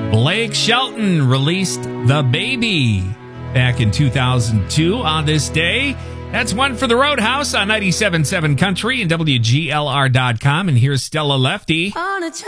Blake Shelton released The Baby back in 2002 on this day. That's one for the Roadhouse on 97.7 Country and WGLR.com. And here's Stella Lefty.